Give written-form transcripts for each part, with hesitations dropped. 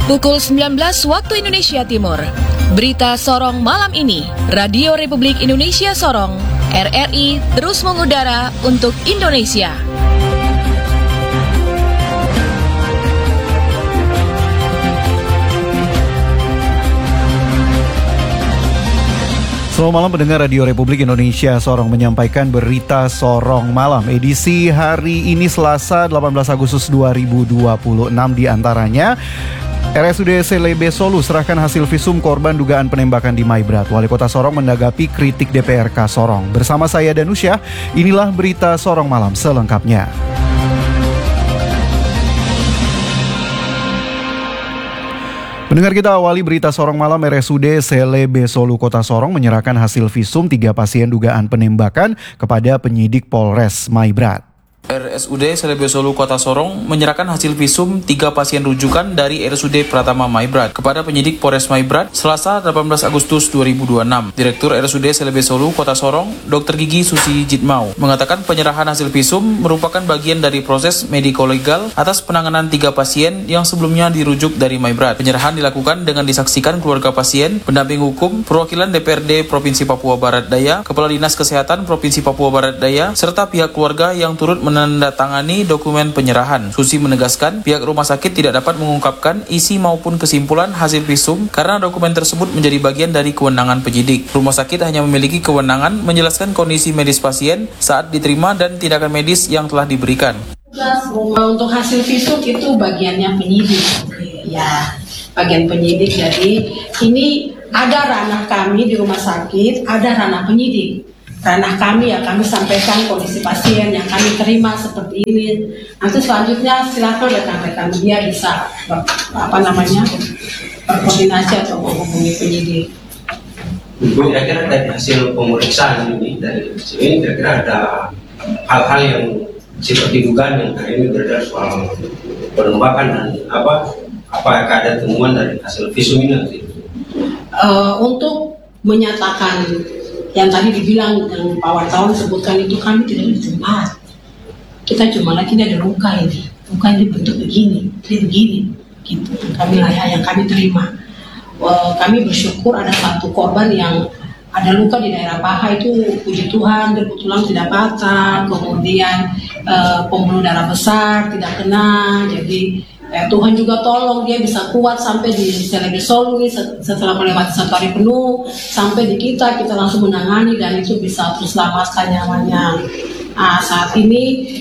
Pukul 19 waktu Indonesia Timur. Berita Sorong malam ini, Radio Republik Indonesia Sorong, RRI terus mengudara untuk Indonesia. Selamat malam pendengar Radio Republik Indonesia Sorong menyampaikan berita Sorong malam edisi hari ini Selasa 18 Agustus 2026 diantaranya RSUD Selebe Solu serahkan hasil visum korban dugaan penembakan di Maibrat. Wali Kota Sorong menanggapi kritik DPRK Sorong. Bersama saya Danusya, inilah berita Sorong malam selengkapnya. Pendengar kita awali berita Sorong malam. RSUD Selebe Solu Kota Sorong menyerahkan hasil visum 3 pasien dugaan penembakan kepada penyidik Polres Maibrat. RSUD Selebe Solu Kota Sorong menyerahkan hasil visum 3 pasien rujukan dari RSUD Pratama Maibrat kepada penyidik Polres Maibrat Selasa 18 Agustus 2026. Direktur RSUD Selebe Solu Kota Sorong, Dr. Gigi Susi Jitmau, mengatakan penyerahan hasil visum merupakan bagian dari proses mediko-legal atas penanganan 3 pasien yang sebelumnya dirujuk dari Maibrat. Penyerahan dilakukan dengan disaksikan keluarga pasien, pendamping hukum, perwakilan DPRD Provinsi Papua Barat Daya, Kepala Dinas Kesehatan Provinsi Papua Barat Daya, serta pihak keluarga yang turut menandatangani dokumen penyerahan. Susi menegaskan pihak rumah sakit tidak dapat mengungkapkan isi maupun kesimpulan hasil visum karena dokumen tersebut menjadi bagian dari kewenangan penyidik. Rumah sakit hanya memiliki kewenangan menjelaskan kondisi medis pasien saat diterima dan tindakan medis yang telah diberikan. Untuk hasil visum itu bagiannya penyidik. Ya, bagian penyidik. Jadi ini ada ranah kami di rumah sakit, ada ranah penyidik. Ranah kami ya kami sampaikan kondisi pasien yang kami terima seperti ini. Nanti selanjutnya silakan rekan-rekan media bisa berkoordinasi atau menghubungi penyidik. Ibu, kira-kira dari hasil pemeriksaan ini dari ini kira-kira ada hal-hal yang seperti dugaan yang hari ini beredar soal penembakan dan apakah ada temuan dari hasil visum ini nanti? Untuk menyatakan yang tadi dibilang yang Pak Wartawan sebutkan itu kami tidak di tempat. Kita cuma lagi ada luka ini bentuk begini, gitu. Kami lah yang kami terima. Kami bersyukur ada 1 korban yang ada luka di daerah paha itu, puji Tuhan kebetulan tidak patah, kemudian pembuluh darah besar tidak kena, jadi Tuhan juga tolong dia bisa kuat sampai di Selebe Solu setelah melewati 1 hari penuh sampai di kita langsung menangani dan itu bisa terselamatkan nyawanya. Saat ini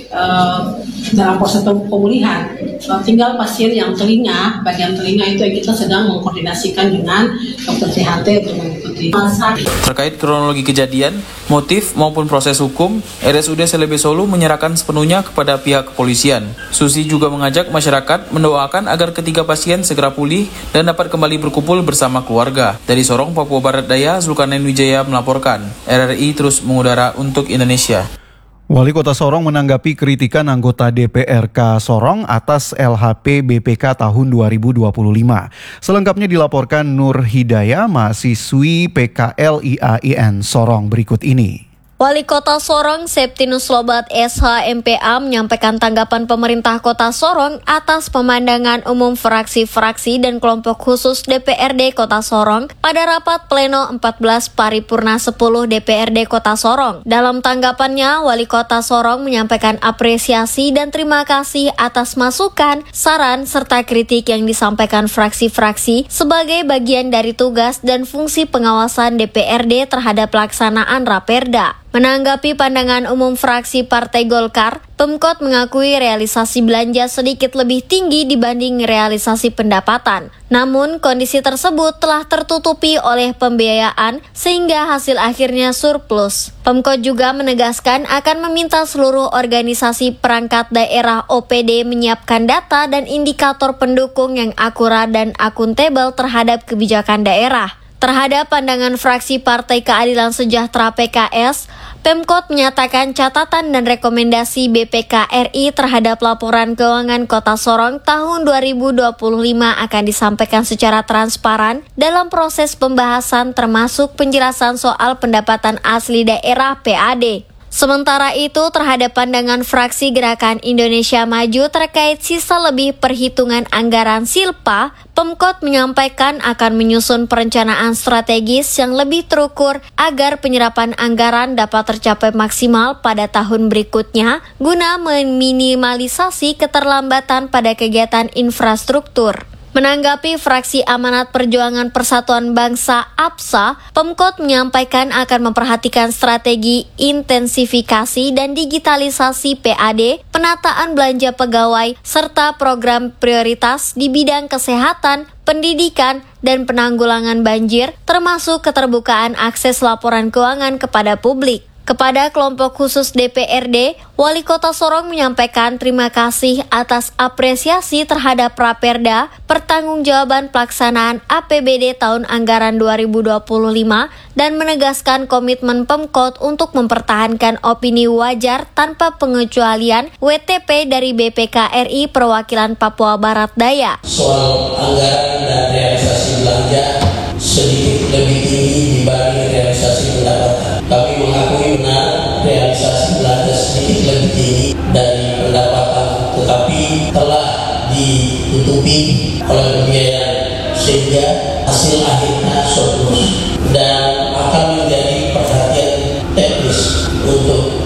dalam proses pemulihan tinggal pasien yang bagian telinga itu yang kita sedang mengkoordinasikan dengan dokter THT untuk mengikuti. Terkait kronologi kejadian, motif maupun proses hukum, RSUD Selebe Solu menyerahkan sepenuhnya kepada pihak kepolisian. Susi juga mengajak masyarakat mendoakan agar ketiga pasien segera pulih dan dapat kembali berkumpul bersama keluarga. Dari Sorong, Papua Barat Daya, Zulkarnain Wijaya melaporkan. RRI terus mengudara untuk Indonesia. Wali Kota Sorong menanggapi kritikan anggota DPRK Sorong atas LHP BPK tahun 2025. Selengkapnya dilaporkan Nur Hidayah, mahasiswi PKLIAIN Sorong berikut ini. Wali Kota Sorong Septinus Lobat SH.MPA menyampaikan tanggapan pemerintah Kota Sorong atas pemandangan umum fraksi-fraksi dan kelompok khusus DPRD Kota Sorong pada rapat pleno 14 paripurna 10 DPRD Kota Sorong. Dalam tanggapannya, Wali Kota Sorong menyampaikan apresiasi dan terima kasih atas masukan, saran, serta kritik yang disampaikan fraksi-fraksi sebagai bagian dari tugas dan fungsi pengawasan DPRD terhadap pelaksanaan Raperda. Menanggapi pandangan umum fraksi Partai Golkar, Pemkot mengakui realisasi belanja sedikit lebih tinggi dibanding realisasi pendapatan. Namun, kondisi tersebut telah tertutupi oleh pembiayaan sehingga hasil akhirnya surplus. Pemkot juga menegaskan akan meminta seluruh organisasi perangkat daerah OPD menyiapkan data dan indikator pendukung yang akurat dan akuntabel terhadap kebijakan daerah. Terhadap pandangan fraksi Partai Keadilan Sejahtera PKS, Pemkot menyatakan catatan dan rekomendasi BPK RI terhadap laporan keuangan Kota Sorong tahun 2025 akan disampaikan secara transparan dalam proses pembahasan termasuk penjelasan soal pendapatan asli daerah PAD. Sementara itu, terhadap pandangan fraksi Gerakan Indonesia Maju terkait sisa lebih perhitungan anggaran Silpa, Pemkot menyampaikan akan menyusun perencanaan strategis yang lebih terukur agar penyerapan anggaran dapat tercapai maksimal pada tahun berikutnya guna meminimalisasi keterlambatan pada kegiatan infrastruktur. Menanggapi fraksi Amanat Perjuangan Persatuan Bangsa (APSA), Pemkot menyampaikan akan memperhatikan strategi intensifikasi dan digitalisasi PAD, penataan belanja pegawai, serta program prioritas di bidang kesehatan, pendidikan, dan penanggulangan banjir, termasuk keterbukaan akses laporan keuangan kepada publik. Kepada kelompok khusus DPRD, Wali Kota Sorong menyampaikan terima kasih atas apresiasi terhadap Raperda Pertanggungjawaban Pelaksanaan APBD tahun anggaran 2025 dan menegaskan komitmen Pemkot untuk mempertahankan opini wajar tanpa pengecualian WTP dari BPK RI Perwakilan Papua Barat Daya. Soal anggaran dan realisasi belanja sedikit lebih tinggi dibanding realisasi pendapatan. Kami mengakui benar realisasi belanja sedikit lebih tinggi dari pendapatan, tetapi telah ditutupi oleh pembiayaan sehingga hasil akhirnya surplus dan akan menjadi